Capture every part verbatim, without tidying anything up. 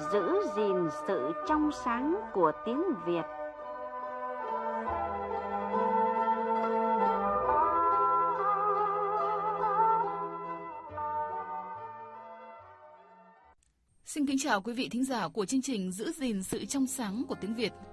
giữ gìn sự trong sáng của tiếng Việt. Xin kính chào quý vị thính giả của chương trình Giữ gìn sự trong sáng của tiếng Việt.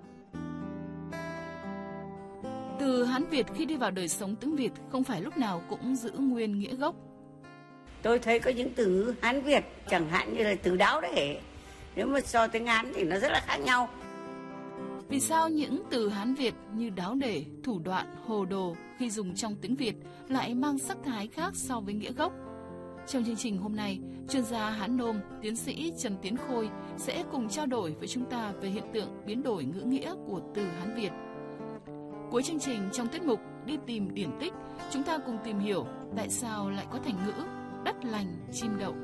Từ Hán Việt khi đi vào đời sống tiếng Việt không phải lúc nào cũng giữ nguyên nghĩa gốc. Tôi thấy có những từ Hán Việt, chẳng hạn như là từ đáo để, nếu mà so tiếng Hán thì nó rất là khác nhau. Vì sao những từ Hán Việt như đáo để, thủ đoạn, hồ đồ khi dùng trong tiếng Việt lại mang sắc thái khác so với nghĩa gốc? Trong chương trình hôm nay, chuyên gia Hán nôm, tiến sĩ Trần Tiến Khôi sẽ cùng trao đổi với chúng ta về hiện tượng biến đổi ngữ nghĩa của từ Hán Việt. Cuối chương trình trong tiết mục Đi tìm điển tích, chúng ta cùng tìm hiểu tại sao lại có thành ngữ đất lành chim đậu.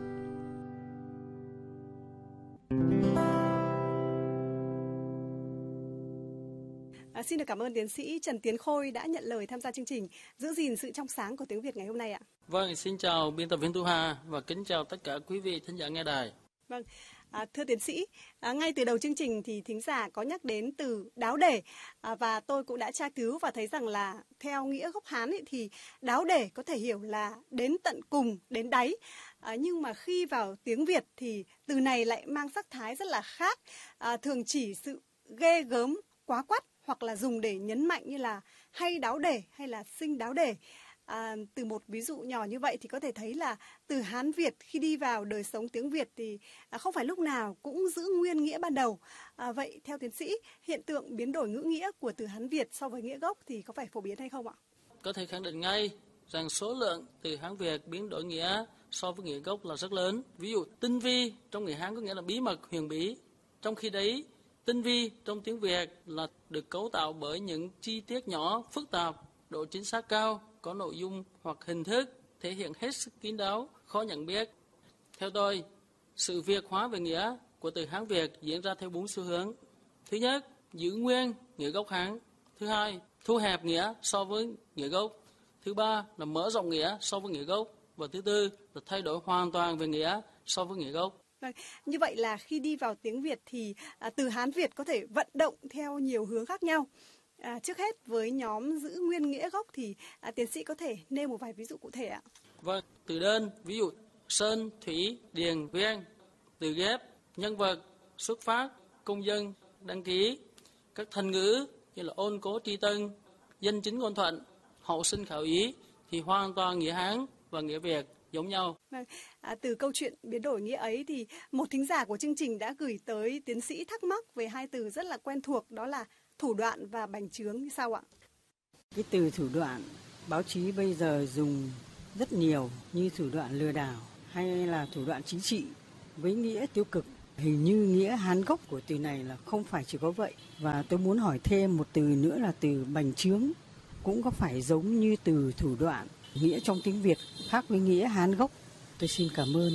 À, xin được cảm ơn tiến sĩ Trần Tiến Khôi đã nhận lời tham gia chương trình Giữ gìn sự trong sáng của tiếng Việt ngày hôm nay ạ. Vâng, xin chào biên tập viên Thu Hà và kính chào tất cả quý vị thính giả nghe đài. Vâng, à, thưa tiến sĩ, à, ngay từ đầu chương trình thì thính giả có nhắc đến từ đáo để, à, và tôi cũng đã tra cứu và thấy rằng là theo nghĩa gốc Hán ấy, thì đáo để có thể hiểu là đến tận cùng, đến đáy. À, nhưng mà khi vào tiếng Việt thì từ này lại mang sắc thái rất là khác, à, thường chỉ sự ghê gớm, quá quắt, hoặc là dùng để nhấn mạnh như là hay đáo để hay là sinh đáo để. À, từ một ví dụ nhỏ như vậy thì có thể thấy là từ Hán Việt khi đi vào đời sống tiếng Việt thì à, không phải lúc nào cũng giữ nguyên nghĩa ban đầu. À, vậy theo tiến sĩ, hiện tượng biến đổi ngữ nghĩa của từ Hán Việt so với nghĩa gốc thì có phải phổ biến hay không ạ? Có thể khẳng định ngay rằng số lượng từ Hán Việt biến đổi nghĩa so với nghĩa gốc là rất lớn. Ví dụ tinh vi trong người Hán có nghĩa là bí mật, huyền bí. Trong khi đấy, tinh vi trong tiếng Việt là được cấu tạo bởi những chi tiết nhỏ, phức tạp, độ chính xác cao, có nội dung hoặc hình thức thể hiện hết sức kín đáo, khó nhận biết. Theo tôi, sự Việt hóa về nghĩa của từ Hán Việt diễn ra theo bốn xu hướng. Thứ nhất, giữ nguyên nghĩa gốc Hán. Thứ hai, thu hẹp nghĩa so với nghĩa gốc. Thứ ba là mở rộng nghĩa so với nghĩa gốc. Và thứ tư là thay đổi hoàn toàn về nghĩa so với nghĩa gốc. Vâng, như vậy là khi đi vào tiếng Việt thì à, từ Hán Việt có thể vận động theo nhiều hướng khác nhau. À, trước hết với nhóm giữ nguyên nghĩa gốc thì à, tiến sĩ có thể nêu một vài ví dụ cụ thể ạ? Vâng, từ đơn, ví dụ sơn, thủy, điền, viên. Từ ghép, nhân vật, xuất phát, công dân, đăng ký. Các thành ngữ như là ôn cố tri tân, danh chính ngôn thuận, hậu sinh khảo ý thì hoàn toàn nghĩa Hán và nghĩa Việt giống nhau. Vâng, à, từ câu chuyện biến đổi nghĩa ấy thì một thính giả của chương trình đã gửi tới tiến sĩ thắc mắc về hai từ rất là quen thuộc, đó là thủ đoạn và bành trướng như sao ạ? Cái từ thủ đoạn báo chí bây giờ dùng rất nhiều, như thủ đoạn lừa đảo hay là thủ đoạn chính trị với nghĩa tiêu cực. Hình như nghĩa Hán gốc của từ này là không phải chỉ có vậy. Và tôi muốn hỏi thêm một từ nữa là từ bành trướng, cũng có phải giống như từ thủ đoạn, nghĩa trong tiếng Việt khác với nghĩa Hán gốc? Tôi xin cảm ơn.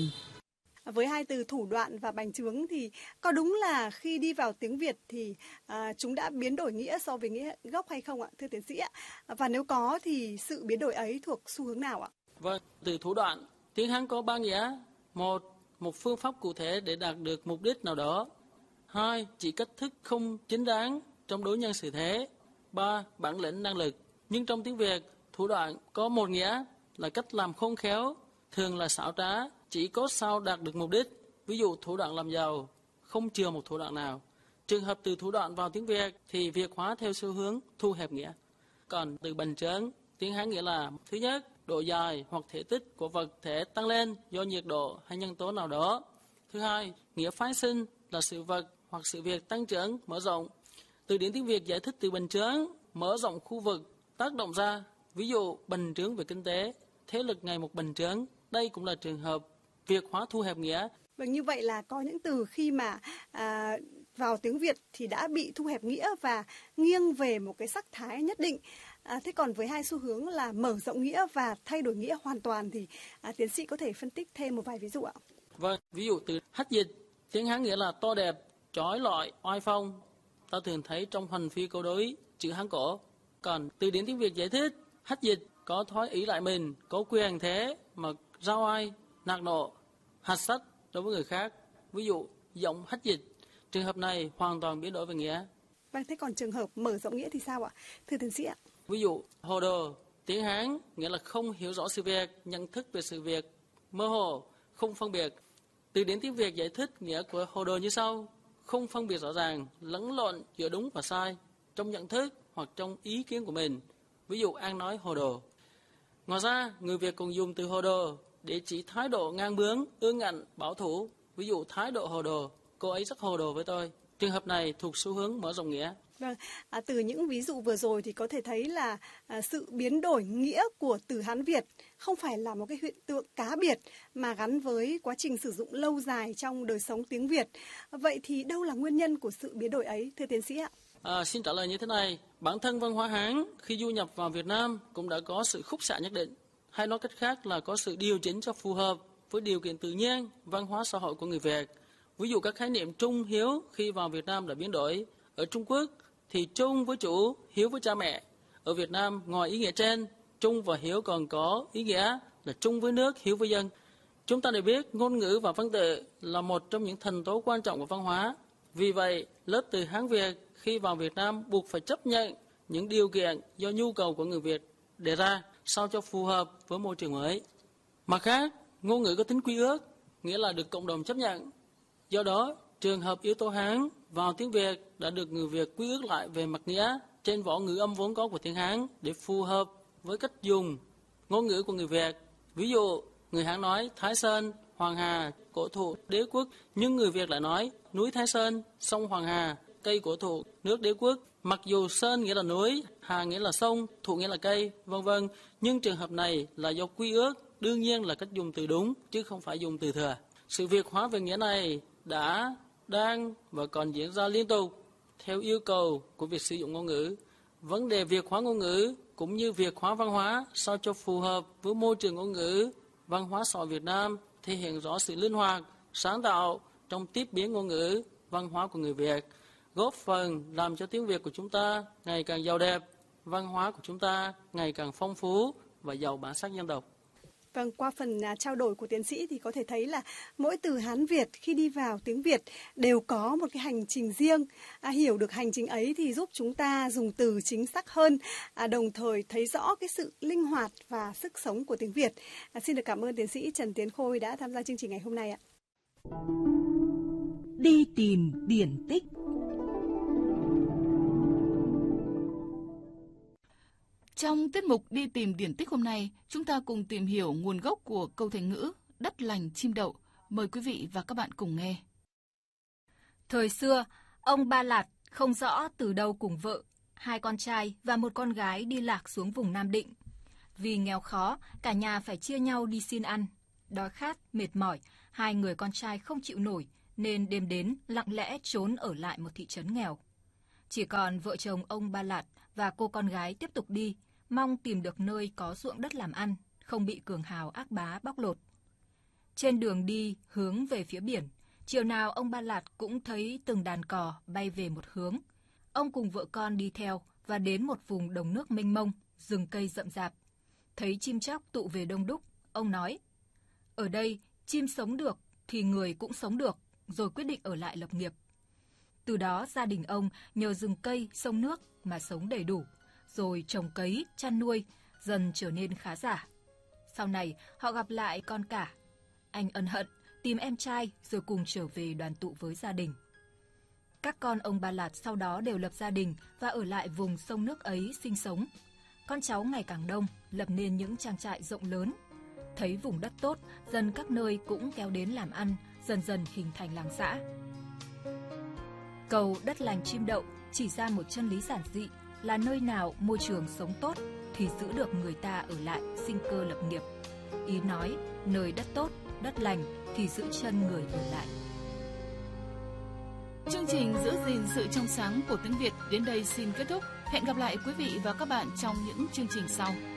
Với hai từ thủ đoạn và bành trướng thì có đúng là khi đi vào tiếng Việt thì à, chúng đã biến đổi nghĩa so với nghĩa gốc hay không ạ, thưa tiến sĩ ạ? Và nếu có thì sự biến đổi ấy thuộc xu hướng nào ạ? Vâng, từ thủ đoạn, tiếng Hán có ba nghĩa. Một, một phương pháp cụ thể để đạt được mục đích nào đó. Hai, chỉ cách thức không chính đáng trong đối nhân xử thế. Ba, bản lĩnh năng lực. Nhưng trong tiếng Việt, thủ đoạn có một nghĩa là cách làm khôn khéo, thường là xảo trá, chỉ có sao đạt được mục đích. Ví dụ thủ đoạn làm giàu, không chừa một thủ đoạn nào. Trường hợp từ thủ đoạn vào tiếng Việt thì Việt hóa theo xu hướng thu hẹp nghĩa. Còn từ bành trướng, tiếng Hán nghĩa là thứ nhất, độ dài hoặc thể tích của vật thể tăng lên do nhiệt độ hay nhân tố nào đó. Thứ hai, nghĩa phái sinh là sự vật hoặc sự việc tăng trưởng, mở rộng. Từ điển tiếng Việt giải thích từ bành trướng, mở rộng khu vực, tác động ra. Ví dụ bành trướng về kinh tế, thế lực ngày một bành trướng. Đây cũng là trường hợp Việt hóa thu hẹp nghĩa. Vâng, như vậy là có những từ khi mà à, vào tiếng Việt thì đã bị thu hẹp nghĩa và nghiêng về một cái sắc thái nhất định. À, thế còn với hai xu hướng là mở rộng nghĩa và thay đổi nghĩa hoàn toàn thì à, tiến sĩ có thể phân tích thêm một vài ví dụ ạ? Vâng, ví dụ từ hách dịch, tiếng Hán nghĩa là to đẹp, chói lọi, oai phong. Ta thường thấy trong Hoành Phi câu đối chữ Hán cổ. Còn từ điển tiếng Việt giải thích, hách dịch có thói ý lại mình, có quyền thế mà ra oai, nạt nộ, hạch sách đối với người khác. Ví dụ giọng hách dịch. Trường hợp này hoàn toàn biến đổi về nghĩa. Vâng, thế còn trường hợp mở rộng nghĩa thì sao ạ, thưa tiến sĩ ạ? Ví dụ, hồ đồ, tiếng Hán nghĩa là không hiểu rõ sự việc, nhận thức về sự việc, mơ hồ, không phân biệt. Từ điển tiếng Việt giải thích nghĩa của hồ đồ như sau: không phân biệt rõ ràng, lẫn lộn giữa đúng và sai trong nhận thức hoặc trong ý kiến của mình. Ví dụ, An nói hồ đồ. Ngoài ra, người Việt còn dùng từ hồ đồ để chỉ thái độ ngang bướng, ương ngạnh, bảo thủ. Ví dụ, thái độ hồ đồ, cô ấy rất hồ đồ với tôi. Trường hợp này thuộc xu hướng mở rộng nghĩa. Vâng, à, từ những ví dụ vừa rồi thì có thể thấy là à, sự biến đổi nghĩa của từ Hán Việt không phải là một cái hiện tượng cá biệt mà gắn với quá trình sử dụng lâu dài trong đời sống tiếng Việt. Vậy thì đâu là nguyên nhân của sự biến đổi ấy, thưa tiến sĩ ạ? À, xin trả lời như thế này. Bản thân văn hóa Hán khi du nhập vào Việt Nam cũng đã có sự khúc xạ nhất định. Hay nói cách khác là có sự điều chỉnh cho phù hợp với điều kiện tự nhiên, văn hóa xã hội của người Việt. Ví dụ các khái niệm trung hiếu khi vào Việt Nam đã biến đổi. Ở Trung Quốc thì trung với chủ, hiếu với cha mẹ. Ở Việt Nam, ngoài ý nghĩa trên, trung và hiếu còn có ý nghĩa là trung với nước, hiếu với dân. Chúng ta đều biết ngôn ngữ và văn tự là một trong những thành tố quan trọng của văn hóa. Vì vậy, lớp từ Hán Việt khi vào Việt Nam buộc phải chấp nhận những điều kiện do nhu cầu của người Việt đề ra sao cho phù hợp với môi trường mới. Mặt khác, ngôn ngữ có tính quy ước, nghĩa là được cộng đồng chấp nhận. Do đó, trường hợp yếu tố Hán vào tiếng Việt đã được người Việt quy ước lại về mặt nghĩa trên võ ngữ âm vốn có của tiếng Hán để phù hợp với cách dùng ngôn ngữ của người Việt. Ví dụ, người Hán nói Thái Sơn, Hoàng Hà, cổ thụ, đế quốc, nhưng người Việt lại nói núi Thái Sơn, sông Hoàng Hà, cây cổ thụ, nước đế quốc. Mặc dù Sơn nghĩa là núi, Hà nghĩa là sông, thụ nghĩa là cây, vân vân, nhưng trường hợp này là do quy ước, đương nhiên là cách dùng từ đúng chứ không phải dùng từ thừa. Sự Việt hóa về nghĩa này đã, đang và còn diễn ra liên tục theo yêu cầu của việc sử dụng ngôn ngữ. Vấn đề Việt hóa ngôn ngữ cũng như Việt hóa văn hóa sao cho phù hợp với môi trường ngôn ngữ, văn hóa xã hội Việt Nam thể hiện rõ sự linh hoạt, sáng tạo trong tiếp biến ngôn ngữ, văn hóa của người Việt, góp phần làm cho tiếng Việt của chúng ta ngày càng giàu đẹp, văn hóa của chúng ta ngày càng phong phú và giàu bản sắc dân tộc. Vâng, qua phần à, trao đổi của tiến sĩ thì có thể thấy là mỗi từ Hán Việt khi đi vào tiếng Việt đều có một cái hành trình riêng. À, hiểu được hành trình ấy thì giúp chúng ta dùng từ chính xác hơn, à, đồng thời thấy rõ cái sự linh hoạt và sức sống của tiếng Việt. À, xin được cảm ơn tiến sĩ Trần Tiến Khôi đã tham gia chương trình ngày hôm nay ạ. Đi tìm điển tích. Trong tiết mục Đi tìm điển tích hôm nay, chúng ta cùng tìm hiểu nguồn gốc của câu thành ngữ đất lành chim đậu. Mời quý vị và các bạn cùng nghe. Thời xưa, ông Ba Lạt không rõ từ đâu cùng vợ, hai con trai và một con gái đi lạc xuống vùng Nam Định. Vì nghèo khó, cả nhà phải chia nhau đi xin ăn. Đói khát, mệt mỏi, hai người con trai không chịu nổi, nên đêm đến lặng lẽ trốn ở lại một thị trấn nghèo. Chỉ còn vợ chồng ông Ba Lạt và cô con gái tiếp tục đi, mong tìm được nơi có ruộng đất làm ăn, không bị cường hào ác bá bóc lột. Trên đường đi hướng về phía biển, chiều nào ông Ba Lạt cũng thấy từng đàn cò bay về một hướng. Ông cùng vợ con đi theo và đến một vùng đồng nước mênh mông, rừng cây rậm rạp. Thấy chim chóc tụ về đông đúc, ông nói: ở đây chim sống được thì người cũng sống được, rồi quyết định ở lại lập nghiệp. Từ đó gia đình ông nhờ rừng cây, sông nước mà sống đầy đủ, rồi trồng cấy, chăn nuôi, dần trở nên khá giả. Sau này họ gặp lại con cả. Anh ân hận, tìm em trai rồi cùng trở về đoàn tụ với gia đình. Các con ông Ba Lạt sau đó đều lập gia đình và ở lại vùng sông nước ấy sinh sống. Con cháu ngày càng đông, lập nên những trang trại rộng lớn. Thấy vùng đất tốt, dần các nơi cũng kéo đến làm ăn, dần dần hình thành làng xã. Câu đất lành chim đậu chỉ ra một chân lý giản dị là nơi nào môi trường sống tốt thì giữ được người ta ở lại sinh cơ lập nghiệp. Ý nói, nơi đất tốt, đất lành thì giữ chân người ở lại. Chương trình giữ gìn sự trong sáng của tiếng Việt đến đây xin kết thúc. Hẹn gặp lại quý vị và các bạn trong những chương trình sau.